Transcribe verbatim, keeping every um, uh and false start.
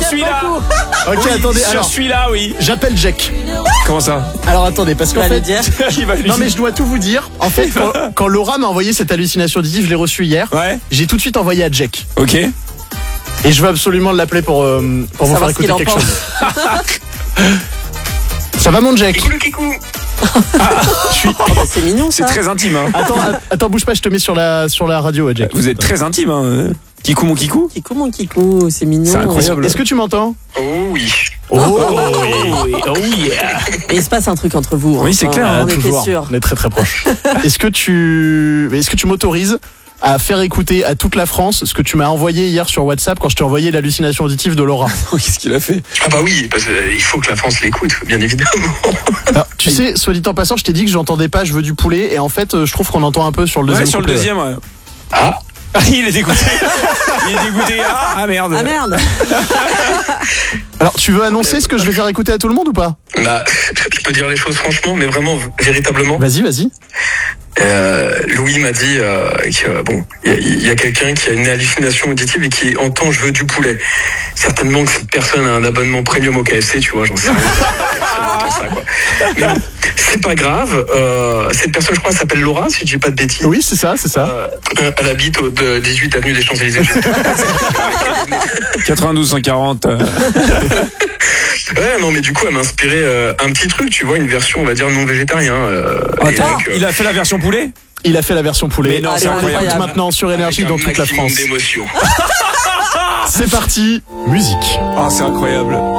suis là. Ok, Oui, attendez, je alors, suis là, oui. j'appelle Jack. Comment ça? Alors attendez, parce qu'en Bah, fait, le dire. Il va lui non mais je dois tout vous dire. En fait, quand, quand Laura m'a envoyé cette hallucination auditive, je l'ai reçue hier. Ouais. J'ai tout de suite envoyé à Jack. Ok. Et je veux absolument l'appeler pour, euh, pour vous Savoir faire ce qu'il écouter en quelque pense. chose. Ça va mon Jack? Kikou le kikou. Je suis... Oh, bah, c'est mignon C'est ça. très intime, hein. Attends, attends, bouge pas, je te mets sur la, sur la radio, Jack. Vous êtes très intime, hein. Kikou mon kikou. Kikou mon Kikou, c'est mignon. C'est incroyable. Est-ce que tu m'entends? Oh oui. Oh, oui. Oh yeah. Et il se passe un truc entre vous. Oui, hein. c'est clair, On hein, était toujours. sûr. On est très très proches. Est-ce que tu, est-ce que tu m'autorises à faire écouter à toute la France ce que tu m'as envoyé hier sur WhatsApp quand je t'ai envoyé l'hallucination auditive de Laura? Qu'est-ce qu'il a fait? Ah bah oui, parce qu'il faut que la France l'écoute, bien évidemment. Alors, tu sais, soit dit en passant, je t'ai dit que j'entendais pas Je veux du poulet, et en fait, euh, je trouve qu'on entend un peu sur le deuxième. Ouais, sur le couplet, deuxième, ouais. Ah. Ah, il est dégoûté. Il est dégoûté. Ah, ah, merde. Ah merde. Alors, tu veux annoncer ce que je vais faire écouter à tout le monde ou pas? Bah, je peux dire les choses franchement, mais vraiment, véritablement. Vas-y, vas-y. Euh, Louis m'a dit euh, que bon, il y a, il y a quelqu'un qui a une hallucination auditive et qui entend Je veux du poulet. Certainement que cette personne a un abonnement premium au K F C, tu vois, j'en sais rien. Ça, quoi. Mais bon, c'est pas grave. Euh, cette personne, je crois, s'appelle Laura, si je dis pas de bêtises. Oui, c'est ça, c'est ça. Euh, elle habite au de dix-huit avenue des Champs-Élysées. quatre-vingt-douze cent quarante. euh. Ouais, non, mais du coup, elle m'a inspiré euh, un petit truc, tu vois, une version, on va dire, non végétarien. Euh, et Attends, donc, euh, il a fait la version poulet? Il a fait la version poulet. Mais non, c'est Et on incroyable. l'écoute maintenant sur Énergie avec dans un toute la maximum France. d'émotion. C'est parti, musique. Ah, c'est incroyable.